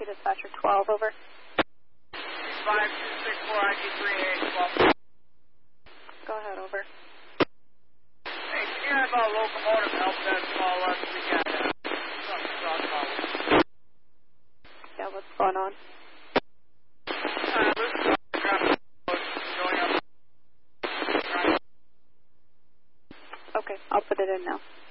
to dispatcher 12, over. 5264 ID 3812. Go ahead, over. Hey, can you have a locomotive help desk call us? We got something to talk about. Yeah, what's going on? This is going up. Okay, I'll put it in now.